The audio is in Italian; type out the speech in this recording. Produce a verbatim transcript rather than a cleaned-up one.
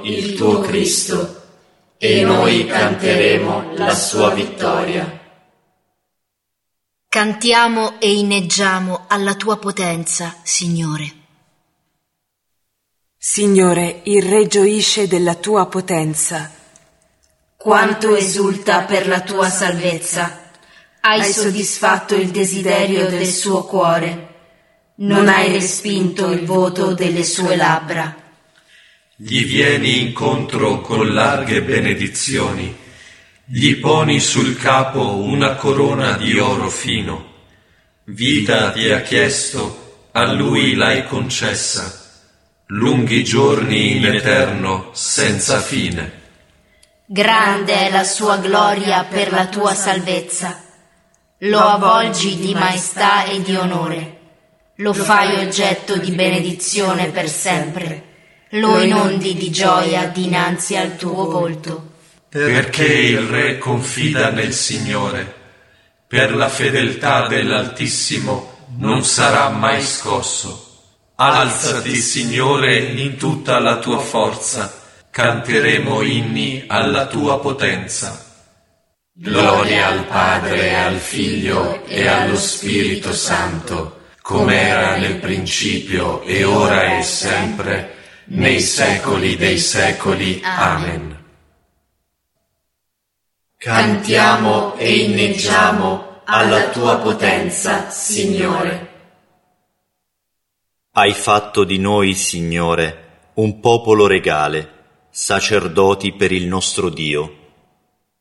il tuo Cristo, e noi canteremo la sua vittoria. Cantiamo e inneggiamo alla tua potenza, Signore. Signore, il Re gioisce della tua potenza. Quanto esulta per la tua salvezza. Hai soddisfatto il desiderio del suo cuore. Non hai respinto il voto delle sue labbra. Gli vieni incontro con larghe benedizioni. Gli poni sul capo una corona di oro fino. Vita ti ha chiesto, a lui l'hai concessa. Lunghi giorni in eterno, senza fine. Grande è la sua gloria per la tua salvezza. Lo avvolgi di maestà e di onore. Lo fai oggetto di benedizione per sempre. Lo inondi di gioia dinanzi al tuo volto. Perché il Re confida nel Signore. Per la fedeltà dell'Altissimo non sarà mai scosso. Alzati, Signore, in tutta la tua forza. Canteremo inni alla tua potenza. Gloria al Padre, al Figlio e allo Spirito Santo, come era nel principio e ora e sempre, nei secoli dei secoli. Amen. Cantiamo e inneggiamo alla tua potenza, Signore. Hai fatto di noi, Signore, un popolo regale, sacerdoti per il nostro Dio.